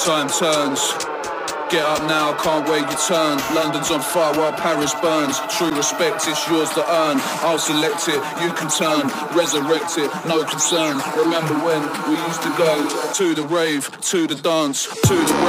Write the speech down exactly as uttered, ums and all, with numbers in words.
time turns. Get up now, can't wait your turn. London's on fire while Paris burns. True respect, it's yours to earn. I'll select it, you can turn. Resurrect it, no concern. Remember when we used to go to the rave, to the dance, to the rave.